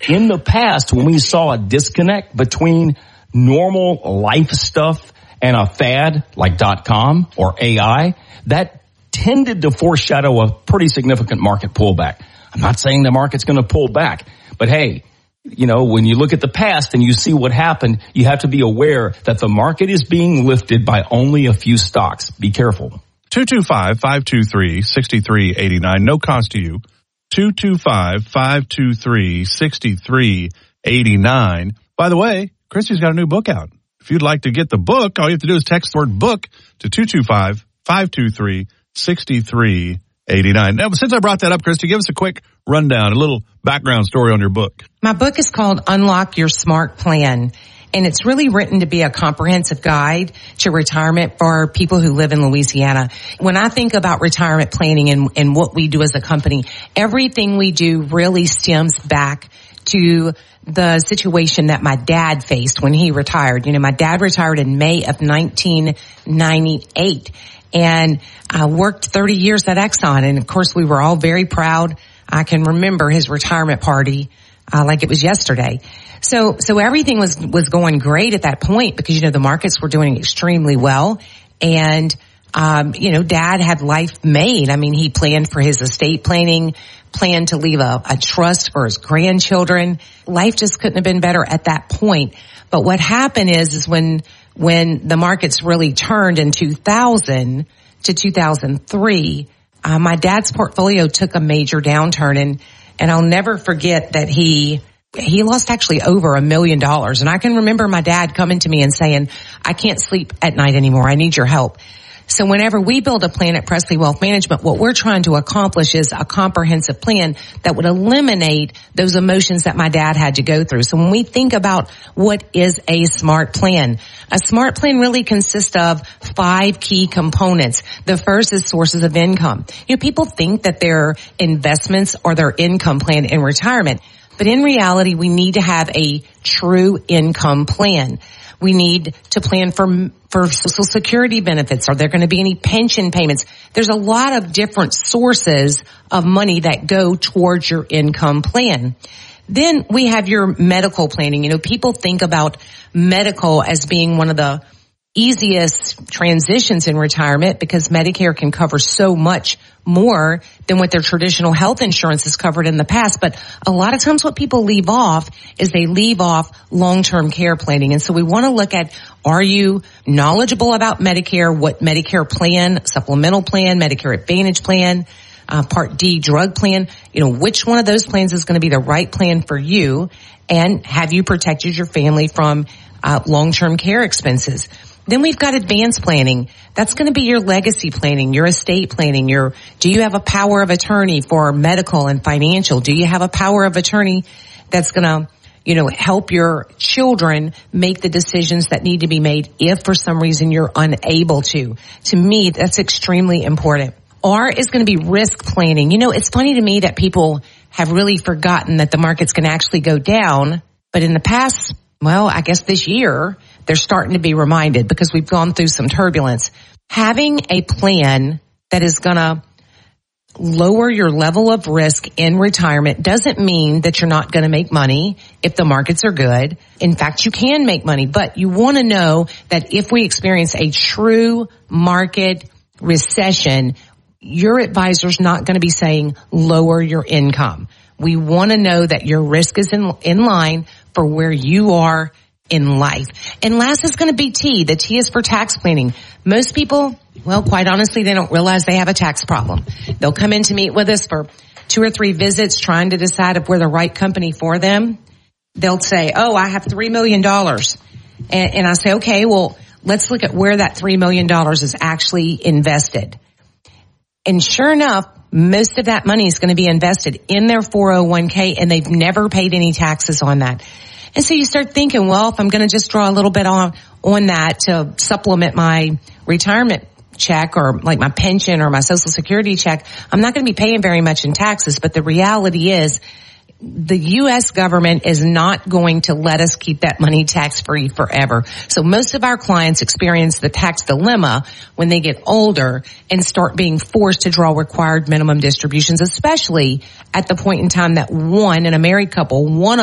in the past, when we saw a disconnect between normal life stuff and a fad like .com or AI, that tended to foreshadow a pretty significant market pullback. I'm not saying the market's going to pull back, but hey, you know, when you look at the past and you see what happened, you have to be aware that the market is being lifted by only a few stocks. Be careful. 225-523-6389. No cost to you. 225-523-6389. By the way, Christy's got a new book out. If you'd like to get the book, all you have to do is text the word book to 225-523-6389. Now, since I brought that up, Christy, give us a quick rundown, a little background story on your book. My book is called Unlock Your Smart Plan, and it's really written to be a comprehensive guide to retirement for people who live in Louisiana. When I think about retirement planning and what we do as a company, everything we do really stems back to the situation that my dad faced when he retired. You know, my dad retired in May of 1998. And I worked 30 years at Exxon. And of course, we were all very proud. I can remember his retirement party, like it was yesterday. So everything was going great at that point because, you know, the markets were doing extremely well. And, you know, Dad had life made. I mean, he planned for his estate planning, planned to leave a trust for his grandchildren. Life just couldn't have been better at that point. But what happened is when the markets really turned in 2000 to 2003, my dad's portfolio took a major downturn, and I'll never forget that he lost actually over $1 million. And I can remember my dad coming to me and saying, I can't sleep at night anymore. I need your help. So whenever we build a plan at Presley Wealth Management, what we're trying to accomplish is a comprehensive plan that would eliminate those emotions that my dad had to go through. So when we think about what is a smart plan really consists of 5 key components. The first is sources of income. You know, people think that their investments are their income plan in retirement, but in reality, we need to have a true income plan. We need to plan for Social Security benefits. Are there going to be any pension payments? There's a lot of different sources of money that go towards your income plan. Then we have your medical planning. You know, people think about medical as being one of the easiest transitions in retirement because Medicare can cover so much more than what their traditional health insurance has covered in the past. But a lot of times what people leave off is they leave off long-term care planning. And so we want to look at, are you knowledgeable about Medicare, what Medicare plan, supplemental plan, Medicare Advantage plan, Part D drug plan, you know, which one of those plans is going to be the right plan for you? And have you protected your family from long-term care expenses? Then we've got advanced planning. That's going to be your legacy planning, your estate planning, do you have a power of attorney for medical and financial? Do you have a power of attorney that's going to, you know, help your children make the decisions that need to be made if for some reason you're unable to? To me, that's extremely important. R is going to be risk planning. You know, it's funny to me that people have really forgotten that the markets can actually go down, but in the past, well, I guess this year, they're starting to be reminded because we've gone through some turbulence. Having a plan that is going to lower your level of risk in retirement doesn't mean that you're not going to make money if the markets are good. In fact, you can make money, but you want to know that if we experience a true market recession, your advisor's not going to be saying lower your income. We want to know that your risk is in line for where you are in life. And last is going to be T. The T is for tax planning. Most people, well, quite honestly, they don't realize they have a tax problem. They'll come in to meet with us for 2 or 3 visits trying to decide if we're the right company for them. They'll say, oh, I have $3 million. And I say, okay, well, let's look at where that $3 million is actually invested. And sure enough, most of that money is going to be invested in their 401k, and they've never paid any taxes on that. And so you start thinking, well, if I'm going to just draw a little bit on that to supplement my retirement check or like my pension or my Social Security check, I'm not going to be paying very much in taxes. But the reality is the U.S. government is not going to let us keep that money tax-free forever. So most of our clients experience the tax dilemma when they get older and start being forced to draw required minimum distributions, especially at the point in time that a married couple, one